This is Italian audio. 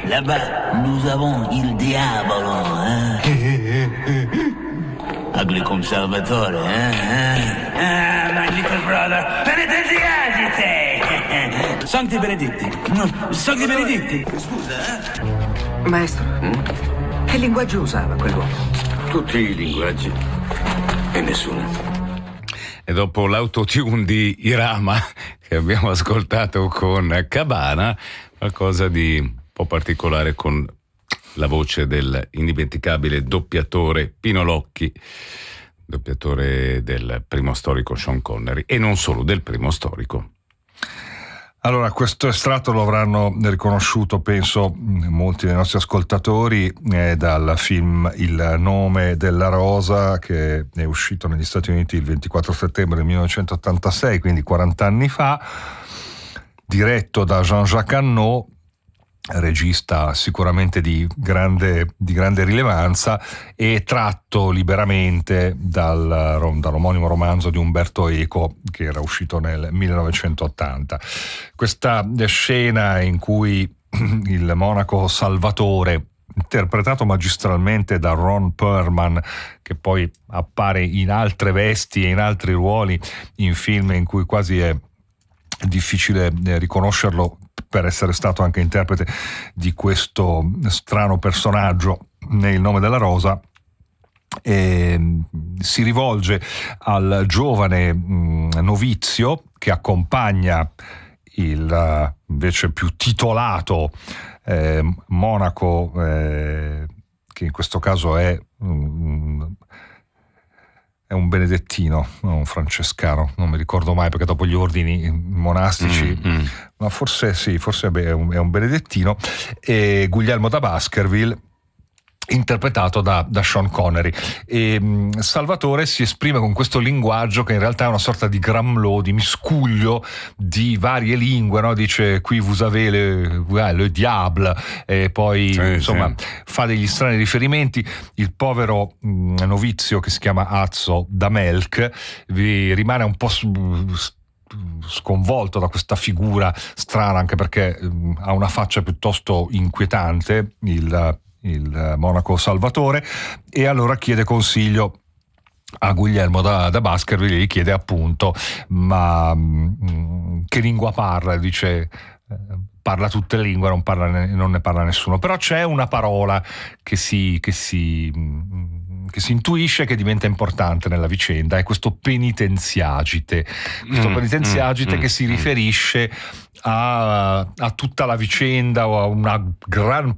Là-bas, nous avons il diavolo, Ugly come Salvatore, my little brother. Penitenziagite! Sancti Benedicti. Sancti Benedicti. Scusa, Maestro, che linguaggio usava quell'uomo? Tutti i linguaggi e nessuno. E dopo l'autotune di Irama che abbiamo ascoltato con Cabana, qualcosa di un po' particolare con la voce del indimenticabile doppiatore Pino Locchi, doppiatore del primo storico Sean Connery, e non solo del primo storico. Allora, questo estratto lo avranno riconosciuto, penso, molti dei nostri ascoltatori, dal film Il nome della rosa, che è uscito negli Stati Uniti il 24 settembre del 1986, quindi 40 anni fa, diretto da Jean-Jacques Annaud, regista sicuramente di grande rilevanza, e tratto liberamente dall'omonimo romanzo di Umberto Eco, che era uscito nel 1980. Questa scena in cui il monaco Salvatore, interpretato magistralmente da Ron Perlman, che poi appare in altre vesti e in altri ruoli in film in cui quasi è difficile riconoscerlo per essere stato anche interprete di questo strano personaggio nel Nome della rosa, si rivolge al giovane novizio che accompagna il invece più titolato monaco, che in questo caso è un benedettino, un francescano, non mi ricordo mai perché dopo gli ordini monastici, ma forse è un benedettino, e Guglielmo da Baskerville, interpretato da Sean Connery. E Salvatore si esprime con questo linguaggio che in realtà è una sorta di gramlò, di miscuglio di varie lingue, no? Dice qui vous avez le diable, e poi fa degli strani riferimenti. Il povero novizio, che si chiama Azzo da Melk, rimane un po' sconvolto da questa figura strana, anche perché ha una faccia piuttosto inquietante, il monaco Salvatore, e allora chiede consiglio a Guglielmo da Baskerville, gli chiede appunto ma che lingua parla. Dice parla tutte le lingue, non ne parla nessuno, però c'è una parola che si intuisce che diventa importante nella vicenda, è questo penitenziagite, che si riferisce a tutta la vicenda, o a una gran